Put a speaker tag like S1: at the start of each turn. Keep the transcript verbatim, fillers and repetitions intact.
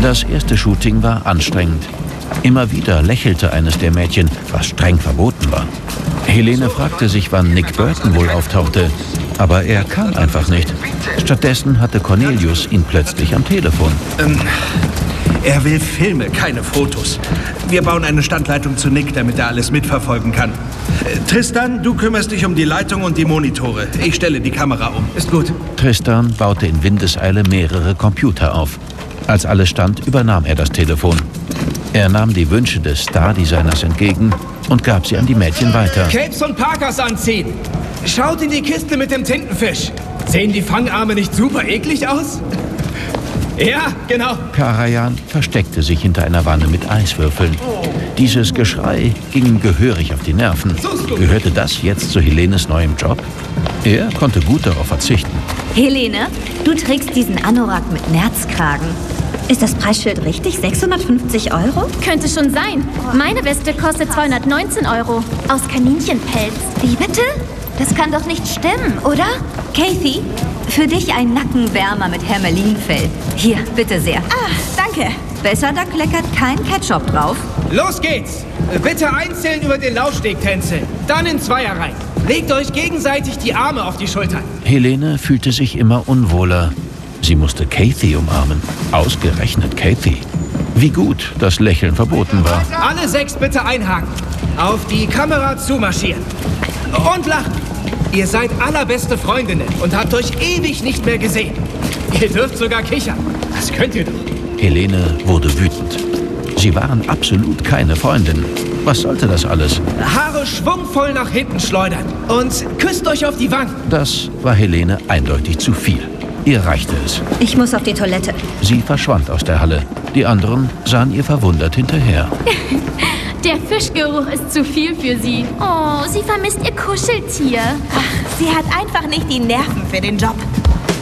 S1: Das erste Shooting war anstrengend. Immer wieder lächelte eines der Mädchen, was streng verboten war. Helene fragte sich, wann Nick Burton wohl auftauchte. Aber er kam einfach nicht. Stattdessen hatte Cornelius ihn plötzlich am Telefon.
S2: Ähm, er will Filme, keine Fotos. Wir bauen eine Standleitung zu Nick, damit er alles mitverfolgen kann. Äh, Tristan, du kümmerst dich um die Leitung und die Monitore. Ich stelle die Kamera um. Ist gut.
S1: Tristan baute in Windeseile mehrere Computer auf. Als alles stand, übernahm er das Telefon. Er nahm die Wünsche des Star-Designers entgegen und gab sie an die Mädchen weiter.
S3: Capes und Parkers anziehen. Schaut in die Kiste mit dem Tintenfisch. Sehen die Fangarme nicht super eklig aus? Ja, genau.
S1: Karajan versteckte sich hinter einer Wanne mit Eiswürfeln. Dieses Geschrei ging ihm gehörig auf die Nerven. Gehörte das jetzt zu Helenes neuem Job? Er konnte gut darauf verzichten.
S4: Helene, du trägst diesen Anorak mit Nerzkragen. Ist das Preisschild richtig? sechshundertfünfzig Euro?
S5: Könnte schon sein. Meine Weste kostet zweihundertneunzehn Euro. Aus Kaninchenpelz.
S4: Wie bitte? Das kann doch nicht stimmen, oder? Kathy, für dich ein Nackenwärmer mit Hermelinfell. Hier, bitte sehr.
S6: Ah, danke.
S4: Besser, da kleckert kein Ketchup drauf.
S3: Los geht's. Bitte einzeln über den Laufsteg tänzeln. Dann in Zweierreihen. Legt euch gegenseitig die Arme auf die Schultern.
S1: Helene fühlte sich immer unwohler. Sie musste Kathy umarmen. Ausgerechnet Kathy. Wie gut, dass Lächeln verboten war.
S3: Alle sechs bitte einhaken. Auf die Kamera zumarschieren. Und lachen. Ihr seid allerbeste Freundinnen und habt euch ewig nicht mehr gesehen. Ihr dürft sogar kichern. Das könnt ihr doch.
S1: Helene wurde wütend. Sie waren absolut keine Freundinnen. Was sollte das alles?
S3: Haare schwungvoll nach hinten schleudern und küsst euch auf die Wangen.
S1: Das war Helene eindeutig zu viel. Ihr reichte es.
S4: Ich muss auf die Toilette.
S1: Sie verschwand aus der Halle. Die anderen sahen ihr verwundert hinterher.
S5: Der Fischgeruch ist zu viel für sie. Oh, sie vermisst ihr Kuscheltier.
S6: Ach, sie hat einfach nicht die Nerven für den Job.